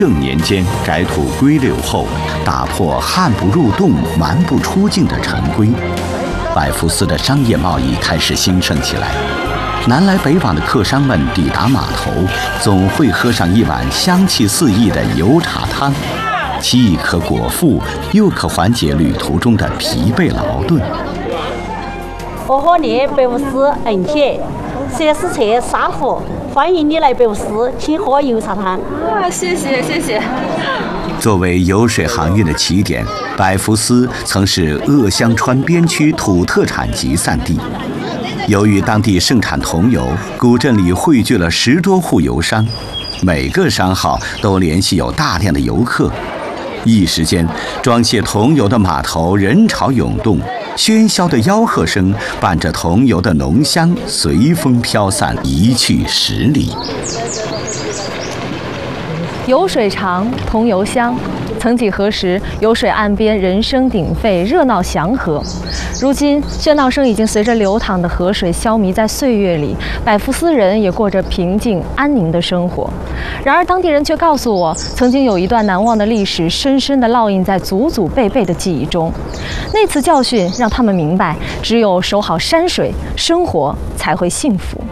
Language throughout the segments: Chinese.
正年间改土归流后，打破汉不入洞、蛮不出境的陈规，百福司的商业贸易开始兴盛起来。南来北往的客商们抵达码头，总会喝上一碗香气四溢的油茶汤，既可果腹，又可缓解旅途中的疲惫劳顿。 我和你百福司恩铁，4车沙湖，欢迎你来百福司，请喝油茶汤。 谢谢谢谢。 作为油水航运的起点，百福司曾是鄂湘川边区土特产集散地。由于当地盛产桐油，古镇里汇聚了10多户油商，每个商号都联系有大量的游客。一时间，装卸桐油的码头人潮涌动，喧嚣的吆喝声伴着桐油的浓香随风飘散，一去10里。 油水长，桐油香。曾几何时，油水岸边人声鼎沸，热闹祥和。如今，喧闹声已经随着流淌的河水消弭在岁月里，百福司人也过着平静安宁的生活。然而，当地人却告诉我，曾经有一段难忘的历史，深深地烙印在祖祖辈辈的记忆中。那次教训让他们明白，只有守好山水，生活才会幸福。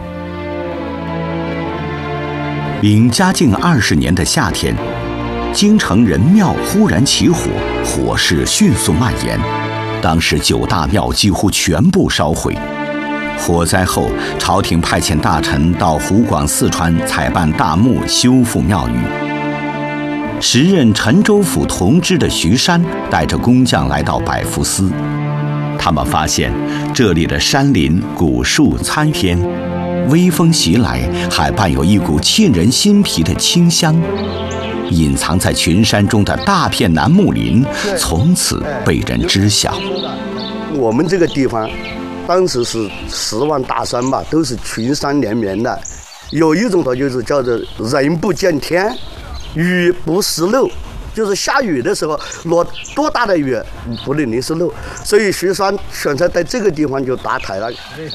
明嘉靖20年的夏天，京城人庙忽然起火，火势迅速蔓延，当时9大庙几乎全部烧毁。火灾后，朝廷派遣大臣到湖广、四川采办大墓，修复庙宇。时任陈州府同知的徐山带着工匠来到百福司，他们发现这里的山林、古树参天，微风袭来，还伴有一股沁人心脾的清香。隐藏在群山中的大片楠木林，从此被人知晓。 我们这个地方，当时是10万大山嘛，都是群山连绵的。有一种就是叫做人不见天，雨不识漏。就是下雨的时候，落多大的雨不能淋湿路，所以徐山选择在这个地方就搭台了。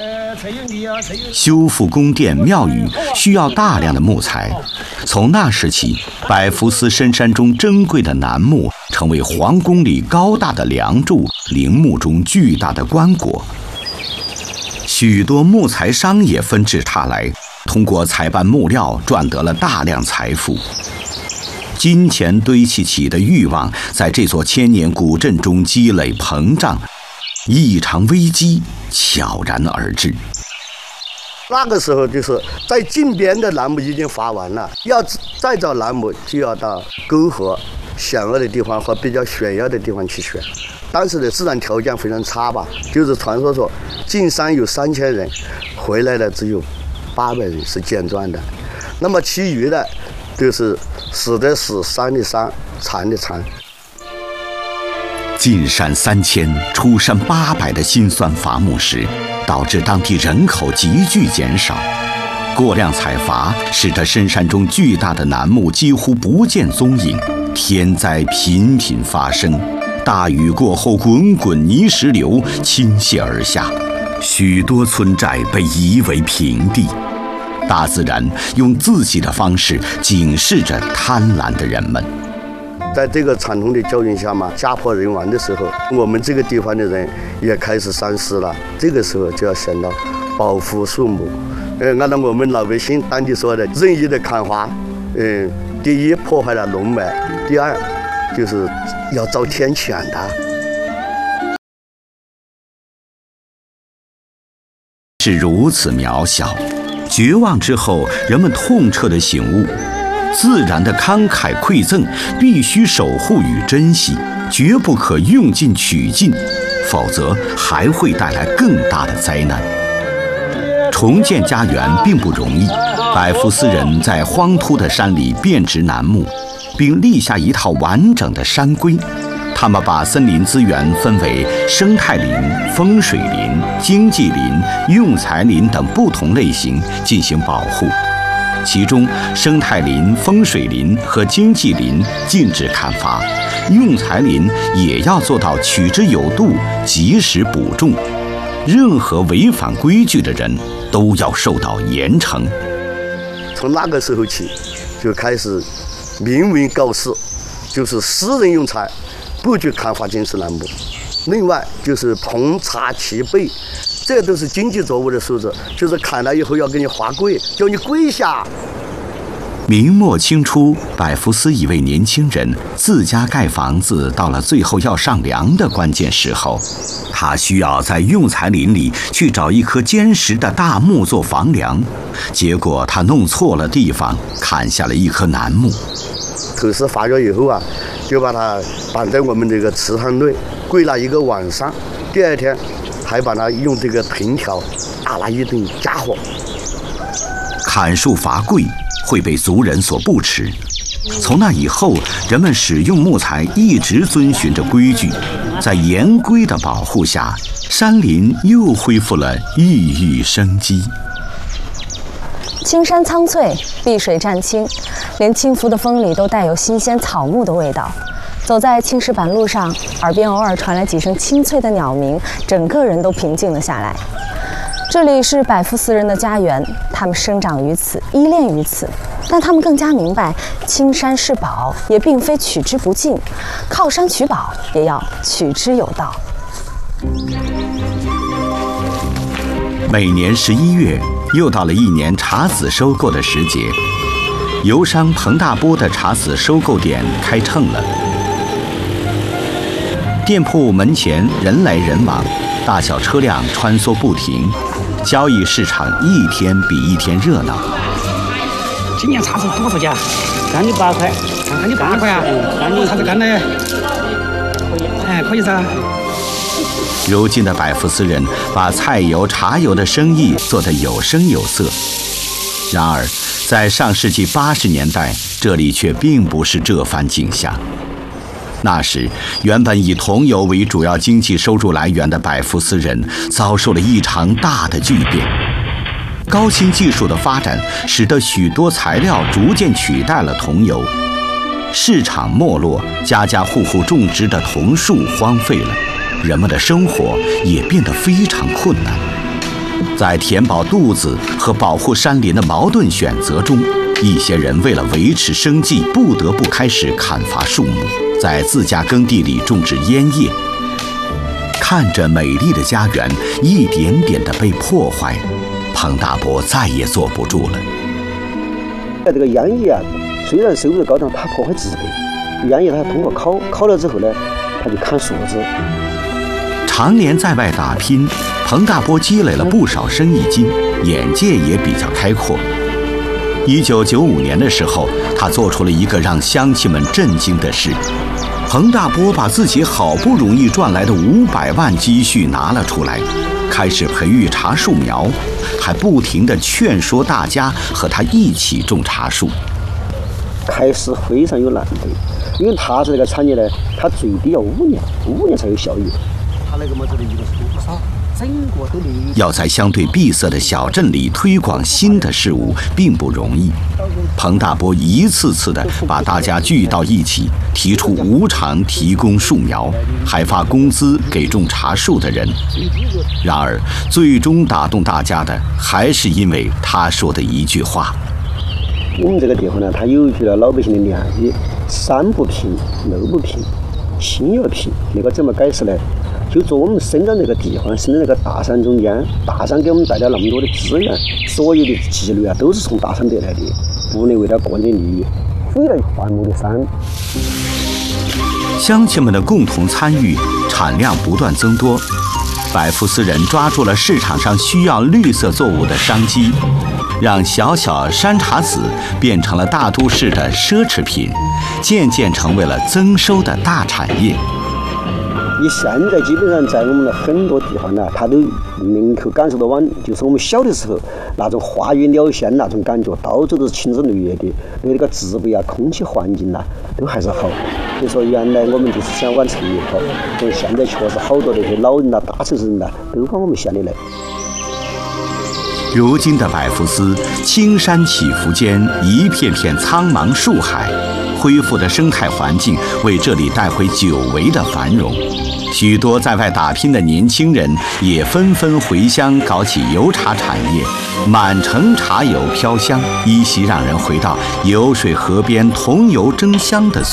修复宫殿庙宇需要大量的木材，从那时起，百福司深山中珍贵的楠木成为皇宫里高大的梁柱，陵墓中巨大的棺椁。许多木材商也纷至沓来，通过采办木料赚得了大量财富。金钱堆砌起的欲望在这座千年古镇中积累膨胀，一场危机悄然而至。 那个时候就是在近边的楠木已经伐完了，要再找楠木就要到沟河险恶的地方和比较险要的地方去选。当时的自然条件非常差吧，就是传说说进山有3000人，回来的只有800人是健壮的，那么其余的就是死的死，伤的伤，残的残。 进山3000，出山800的辛酸伐木时，导致当地人口急剧减少。过量采伐使得深山中巨大的楠木几乎不见踪影，天灾频频发生。大雨过后，滚滚泥石流倾泻而下，许多村寨被夷为平地。大自然用自己的方式警示着贪婪的人们。 在这个惨痛的教训下嘛，家破人亡的时候，我们这个地方的人也开始三思了。这个时候就要想到保护树木。按照我们老百姓当地说的，任意的砍伐，第一破坏了龙脉，第二就是要遭天谴的。 是如此渺小。绝望之后，人们痛彻的醒悟，自然的慷慨馈赠必须守护与珍惜，绝不可用尽取尽，否则还会带来更大的灾难。重建家园并不容易，百福司人在荒秃的山里遍植楠木，并立下一套完整的山规。他们把森林资源分为生态林、风水林、经济林、用材林等不同类型进行保护。其中，生态林、风水林和经济林禁止砍伐，用材林也要做到取之有度，及时补种。任何违反规矩的人都要受到严惩。 从那个时候起，就开始明文告示，就是私人用材，不许砍伐经世楠木。另外就是棚查齐备，这都是经济作物的素质，就是砍了以后要给你罚跪，叫你跪下。 明末清初，百福司一位年轻人自家盖房子，到了最后要上梁的关键时候，他需要在用材林里去找一棵坚实的大木做房梁，结果他弄错了地方，砍下了一棵楠木。 头事发觉以后啊，就把它绑在我们这个祠堂内，跪了一个晚上。第二天，还把它用这个藤条打了一顿家伙。 砍树罚跪会被族人所不齿。从那以后，人们使用木材一直遵循着规矩，在严规的保护下，山林又恢复了熠熠生机。 青山苍翠，碧水湛青，连轻拂的风里都带有新鲜草木的味道。走在青石板路上，耳边偶尔传来几声清脆的鸟鸣，整个人都平静了下来。这里是百福司人的家园，他们生长于此，依恋于此，但他们更加明白，青山是宝，也并非取之不尽；靠山取宝，也要取之有道。 每年11月，又到了一年茶籽收购的时节，油商彭大波的茶籽收购点开秤了。店铺门前人来人往，大小车辆穿梭不停，交易市场一天比一天热闹。 今年茶籽多少价？干的8块，干的8块啊！茶籽干的，可以噻。 如今的百福司人把菜油、茶油的生意做得有声有色。然而，在上世纪80年代，这里却并不是这番景象。那时，原本以桐油为主要经济收入来源的百福司人遭受了一场大的巨变。高新技术的发展使得许多材料逐渐取代了桐油，市场没落，家家户户种植的桐树荒废了，人们的生活也变得非常困难。在填饱肚子和保护山林的矛盾选择中，一些人为了维持生计，不得不开始砍伐树木，在自家耕地里种植烟叶。看着美丽的家园一点点地被破坏，彭大伯再也坐不住了。 这个烟叶啊，虽然收入高，但它破坏植被。烟叶它通过烤了之后呢，它就砍树枝。 常年在外打拼，彭大波积累了不少生意经，眼界也比较开阔。1995年的时候，他做出了一个让乡亲们震惊的事。彭大波把自己好不容易赚来的500万积蓄拿了出来，开始培育茶树苗，还不停地劝说大家和他一起种茶树。 开始非常有难度，因为茶树这个产业呢，它最低要5年才有效益。它那个么子的一个是多少？整个都要在相对闭塞的小镇里推广新的事物并不容易。彭大波一次次地把大家聚到一起，提出无偿提供树苗，还发工资给种茶树的人。然而，最终打动大家的还是因为他说的一句话： 我们这个地方呢，它有一句老百姓的良语：山不平，路不平，心要平。那个怎么解释呢？就说我们生长这个地方，生长这个大山中间，大山给我们带来那么多的资源，所有的纪律啊，都是从大山得来的，不能为了个人的利益毁了万亩的山。 乡亲们的共同参与，产量不断增多。百福司人抓住了市场上需要绿色作物的商机，让小小山茶籽变成了大都市的奢侈品，渐渐成为了增收的大产业。 你现在基本上在我们的很多地方呢，它都能够感受到就是我们小的时候那种花语鸟仙那种感觉，到处都是青枝绿叶的，对那个植被啊、空气环境呐，都还是好。所以说，原来我们就是想往城里跑，所以现在确实好多那些老人呐、大城市人呐，都往我们县里来。 如今的百福司，青山起伏间，一片片苍茫树海， 恢复的生态环境为这里带回久违的繁荣。许多在外打拼的年轻人也纷纷回乡搞起油茶产业，满城茶油飘香，依稀让人回到油水河边桐油争香的岁月。